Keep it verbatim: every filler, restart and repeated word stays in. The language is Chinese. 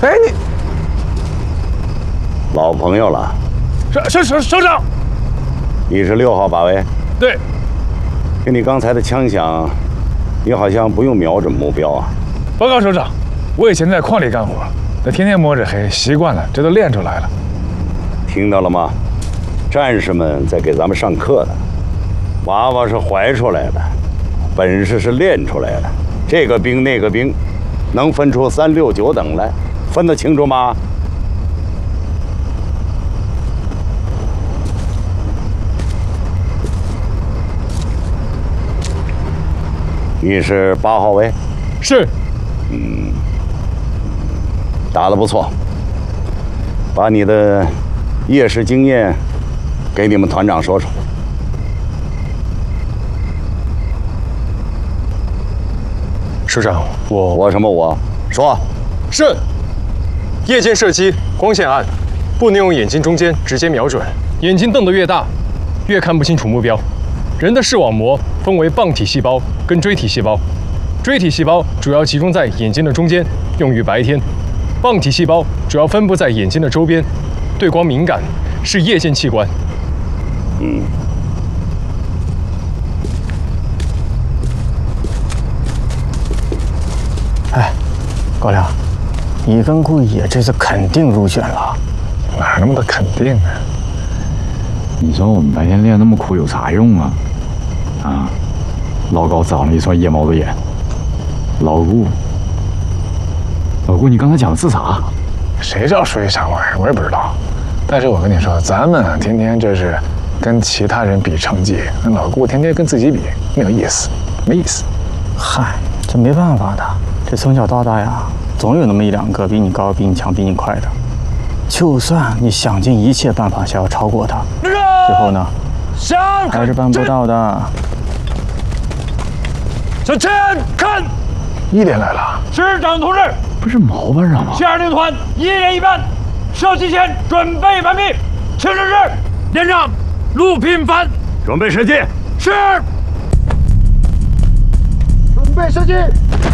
哎，你老朋友了。 省省省省长， 你是六号把位？ 对。 跟你刚才的枪响，你好像不用瞄准目标啊。 报告首长，我以前在矿里干活，那天天摸着黑，习惯了，这都练出来了。 听到了吗？战士们在给咱们上课呢。娃娃是怀出来的，本事是练出来的。这个兵那个兵，能分出三六九等来，分得清楚吗？你是八号位？ 是。 嗯，打得不错。把你的夜视经验给你们团长说说。 首长，我我什么我？说。 是。夜间射击，光线暗，不能用眼睛中间直接瞄准，眼睛瞪得越大，越看不清楚目标。人的视网膜分为棒体细胞跟锥体细胞，锥体细胞主要集中在眼睛的中间，用于白天；棒体细胞主要分布在眼睛的周边，对光敏感，是夜间器官。 嗯。 哎，高亮，你跟顾野这次肯定入选了。 哪那么多肯定啊？ 你说我们白天练那么苦有啥用啊？啊，老高长了一双夜猫子眼。老顾，老顾，你刚才讲的是啥？ 谁知道说些啥玩意儿？我也不知道。但是我跟你说，咱们天天这是跟其他人比成绩，那老顾天天跟自己比，没有意思，没意思。 嗨，这没办法的，这从小到大呀，总有那么一两个比你高、比你强、比你快的。就算你想尽一切办法想要超过他，最后呢，还是办不到的。 向前看，一连来了。师长同志， 不是毛班长吗？ 下令团一人一班，射击前准备完毕。请指示，连长陆品凡， 准备射击。 是。 准备射击。